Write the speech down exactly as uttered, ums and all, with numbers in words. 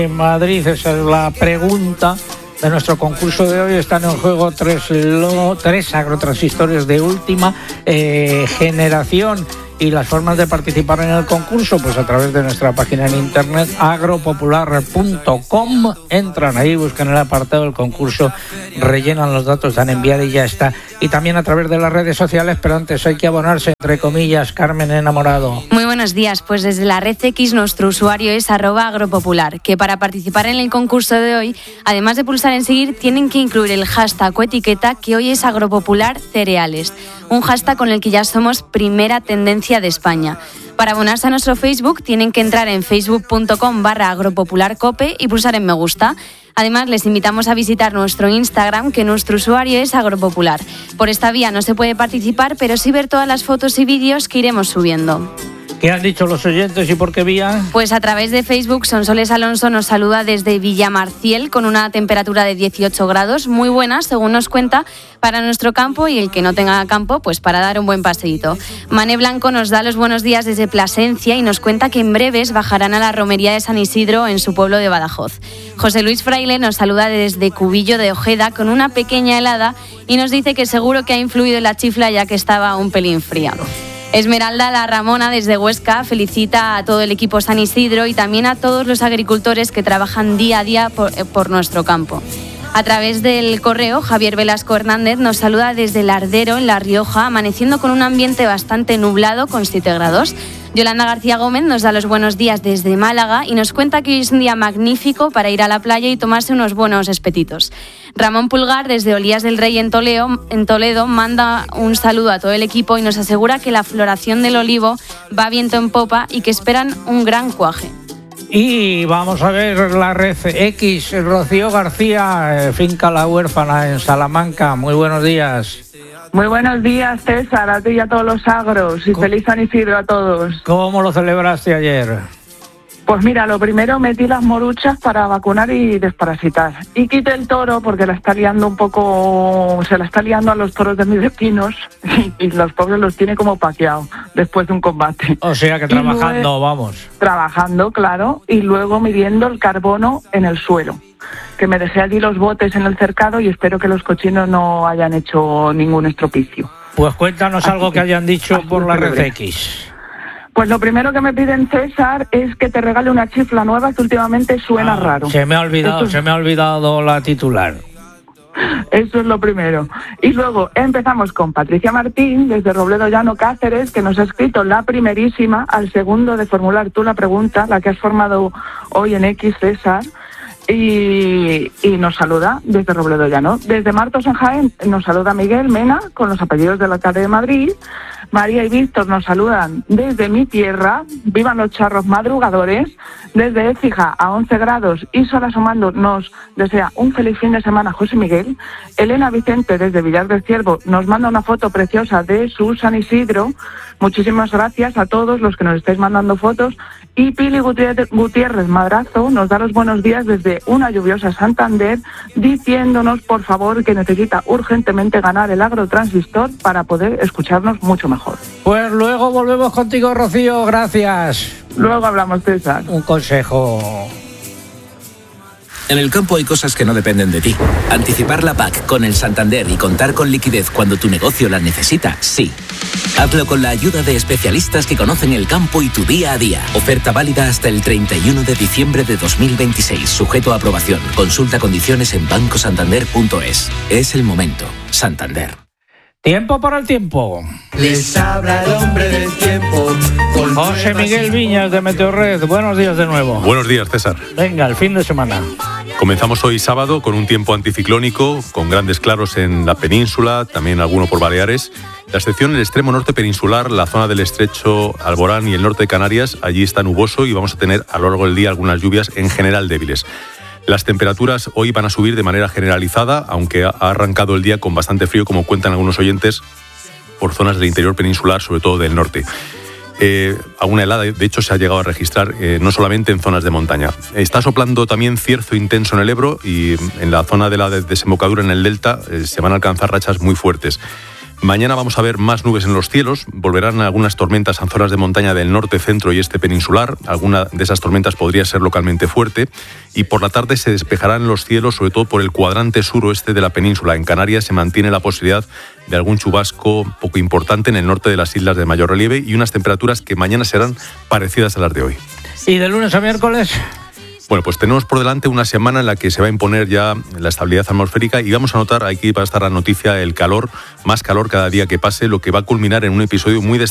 En Madrid, esa es la pregunta de nuestro concurso de hoy. Están en juego tres, lo, tres agrotransistores de última eh, generación. Y las formas de participar en el concurso, pues a través de nuestra página en internet agropopular punto com. Entran ahí, buscan el apartado del concurso, rellenan los datos, dan enviar y ya está. Y también a través de las redes sociales, pero antes hay que abonarse, entre comillas. Carmen Enamorado. Muy buenos días, pues desde la red X nuestro usuario es arroba agropopular, que para participar en el concurso de hoy, además de pulsar en seguir, tienen que incluir el hashtag o etiqueta que hoy es agropopular cereales, un hashtag con el que ya somos primera tendencia de España. Para abonarse a nuestro Facebook tienen que entrar en facebook punto com barra agropopularcope y pulsar en me gusta. Además, les invitamos a visitar nuestro Instagram, que nuestro usuario es agropopular. Por esta vía no se puede participar, pero sí ver todas las fotos y vídeos que iremos subiendo. ¿Qué han dicho los oyentes y por qué vía? Pues a través de Facebook, Sonsoles Alonso nos saluda desde Villamarciel con una temperatura de dieciocho grados, muy buena, según nos cuenta, para nuestro campo, y el que no tenga campo, pues para dar un buen paseíto. Mané Blanco nos da los buenos días desde Plasencia y nos cuenta que en breves bajarán a la romería de San Isidro en su pueblo de Badajoz. José Luis Fraile nos saluda desde Cubillo de Ojeda con una pequeña helada y nos dice que seguro que ha influido en la chifla ya que estaba un pelín fría. Esmeralda La Ramona desde Huesca felicita a todo el equipo San Isidro y también a todos los agricultores que trabajan día a día por, por nuestro campo. A través del correo, Javier Velasco Hernández nos saluda desde Lardero, en La Rioja, amaneciendo con un ambiente bastante nublado con siete grados. Yolanda García Gómez nos da los buenos días desde Málaga y nos cuenta que hoy es un día magnífico para ir a la playa y tomarse unos buenos espetitos. Ramón Pulgar desde Olías del Rey en Toledo, en Toledo manda un saludo a todo el equipo y nos asegura que la floración del olivo va viento en popa y que esperan un gran cuaje. Y vamos a ver la red X. Rocío García, eh, Finca La Huérfana en Salamanca. Muy buenos días. Muy buenos días, César, a ti y a todos los agros, y feliz San Isidro a todos. ¿Cómo lo celebraste ayer? Pues mira, lo primero metí las moruchas para vacunar y desparasitar. Y quité el toro porque la está liando un poco, se la está liando a los toros de mis vecinos y, y los pobres los tiene como paqueados después de un combate. O sea que trabajando, luego, vamos. Trabajando, claro, y luego midiendo el carbono en el suelo. Que me dejé allí los botes en el cercado y espero que los cochinos no hayan hecho ningún estropicio. Pues cuéntanos así algo que hayan dicho por la red X. Pues lo primero que me piden, César, es que te regale una chifla nueva que últimamente suena ah, raro. Se me ha olvidado, Esto... se me ha olvidado la titular. Eso es lo primero. Y luego empezamos con Patricia Martín, desde Robledo Llano, Cáceres, que nos ha escrito la primerísima al segundo de formular tú la pregunta, la que has formado hoy en X, César. Y, y nos saluda desde Robledo Llano. Desde Martos en Jaén nos saluda Miguel Mena con los apellidos del alcalde de Madrid. María y Víctor nos saludan desde mi tierra. Vivan los charros madrugadores. Desde Écija a once grados y sol asomando nos desea un feliz fin de semana José Miguel. Elena Vicente desde Villar del Ciervo nos manda una foto preciosa de su San Isidro. Muchísimas gracias a todos los que nos estáis mandando fotos. Y Pili Gutiérrez Madrazo nos da los buenos días desde una lluviosa Santander, diciéndonos, por favor, que necesita urgentemente ganar el agrotransistor para poder escucharnos mucho mejor. Pues luego volvemos contigo, Rocío. Gracias. Luego hablamos, César. Un consejo. En el campo hay cosas que no dependen de ti. Anticipar la P A C con el Santander y contar con liquidez cuando tu negocio la necesita, sí. Hazlo con la ayuda de especialistas que conocen el campo y tu día a día. Oferta válida hasta el treinta y uno de diciembre de dos mil veintiséis. Sujeto a aprobación. Consulta condiciones en banco santander punto es. Es el momento. Santander. Tiempo para el tiempo. Les habla el hombre del tiempo. José Miguel Viñas de Meteorred. Buenos días de nuevo. Buenos días, César. Venga, el fin de semana. Comenzamos hoy sábado con un tiempo anticiclónico, con grandes claros en la península, también alguno por Baleares. La excepción el extremo norte peninsular, la zona del estrecho Alborán y el norte de Canarias, allí está nuboso y vamos a tener a lo largo del día algunas lluvias en general débiles. Las temperaturas hoy van a subir de manera generalizada, aunque ha arrancado el día con bastante frío, como cuentan algunos oyentes, por zonas del interior peninsular, sobre todo del norte. Eh, alguna helada, de hecho, se ha llegado a registrar eh, no solamente en zonas de montaña. Está soplando también cierzo intenso en el Ebro y en la zona de la desembocadura en el delta eh, se van a alcanzar rachas muy fuertes. Mañana vamos a ver más nubes en los cielos, volverán algunas tormentas en zonas de montaña del norte, centro y este peninsular. Alguna de esas tormentas podría ser localmente fuerte y por la tarde se despejarán los cielos, sobre todo por el cuadrante suroeste de la península. En Canarias se mantiene la posibilidad de algún chubasco poco importante en el norte de las islas de mayor relieve y unas temperaturas que mañana serán parecidas a las de hoy. ¿Y de lunes a miércoles? Bueno, pues tenemos por delante una semana en la que se va a imponer ya la estabilidad atmosférica y vamos a notar, aquí va a estar la noticia, el calor, más calor cada día que pase, lo que va a culminar en un episodio muy destacado